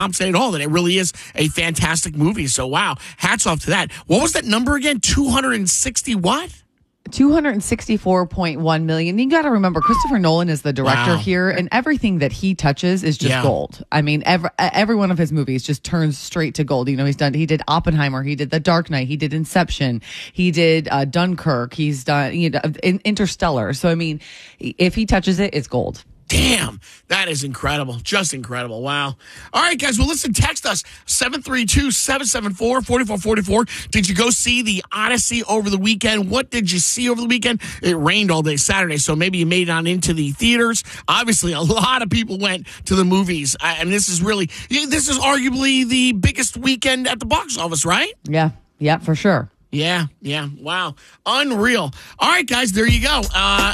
say at all that it really is a fantastic movie. So, wow, hats off to that. What was that number again? 260 what? 264.1 million. You got to remember, Christopher Nolan is the director Wow. here, and everything that he touches is just gold. I mean, every one of his movies just turns straight to gold. You know, he did Oppenheimer, he did The Dark Knight, he did Inception, he did Dunkirk, he's done Interstellar. So, I mean, if he touches it, it's gold. Damn, that is incredible. Just incredible. Wow. All right, guys. Well, listen, text us 732-774-4444. Did you go see the Odyssey over the weekend? What did you see over the weekend? It rained all day Saturday, so maybe you made it on into the theaters. Obviously, a lot of people went to the movies, and this is arguably the biggest weekend at the box office, right? Yeah, for sure. Yeah. Wow. Unreal. All right, guys, there you go.